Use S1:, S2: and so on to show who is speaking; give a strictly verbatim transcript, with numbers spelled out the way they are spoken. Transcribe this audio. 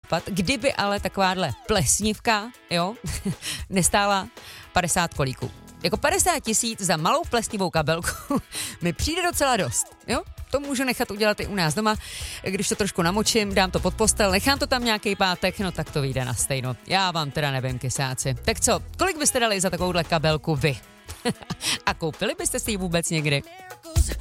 S1: nápad, kdyby ale takováhle plesnivka, jo, nestála padesát kolíků. Jako padesát tisíc za malou plesnivou kabelku mi přijde docela dost, jo? To můžu nechat udělat i u nás doma, když to trošku namočím, dám to pod postel, nechám to tam nějaký pátek, no tak to vyjde na stejno. Já vám teda nevím, kysáci. Tak co, kolik byste dali za takovouhle kabelku vy? A koupili byste si ji vůbec někdy?